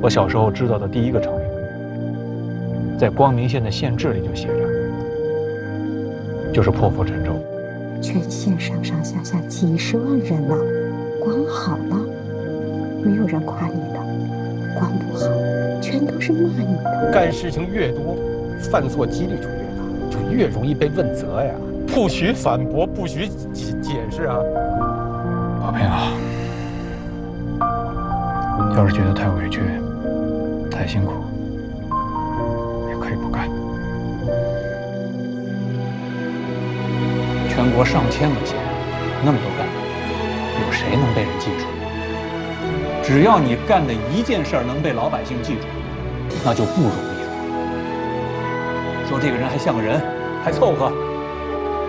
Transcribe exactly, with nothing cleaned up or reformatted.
我小时候知道的第一个成语，在光明县的县志里就写着，就是破釜沉舟。 全县上上下下几十万人呢，光好了，没有人夸你的；光不好，全都是骂你的。 干事情越多，犯错几率就越大，就越容易被问责呀。不许反驳，不许解解释啊！ 宝平啊，要是觉得太委屈、太辛苦，也可以不干。全国上千个县，那么多干部，有谁能被人记住？只要你干的一件事儿能被老百姓记住，那就不容易了。说这个人还像个人，还凑合。